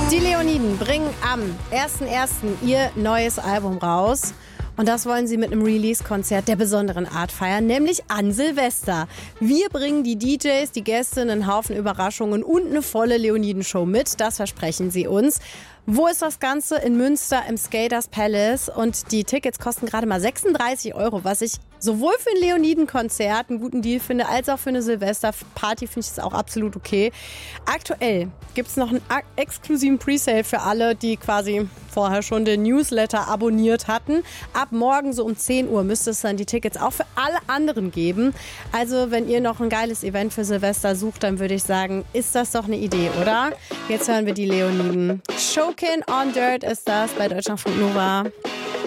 Die Leoniden bringen am 1.1. ihr neues Album raus. Und das wollen sie mit einem Release-Konzert der besonderen Art feiern, nämlich an Silvester. Wir bringen die DJs, die Gäste, einen Haufen Überraschungen und eine volle Leoniden-Show mit. Das versprechen sie uns. Wo ist das Ganze? In Münster im Skaters Palace. Und die Tickets kosten gerade mal 36 €, was ich sowohl für ein Leoniden-Konzert einen guten Deal finde, als auch für eine Silvester-Party finde ich es auch absolut okay. Aktuell gibt es noch einen exklusiven Presale für alle, die quasi vorher schon den Newsletter abonniert hatten. Ab morgen so um 10 Uhr müsste es dann die Tickets auch für alle anderen geben. Also wenn ihr noch ein geiles Event für Silvester sucht, dann würde ich sagen, ist das doch eine Idee, oder? Jetzt hören wir die Leoniden. Shokin on Dirt ist das bei Deutschlandfunk Nova.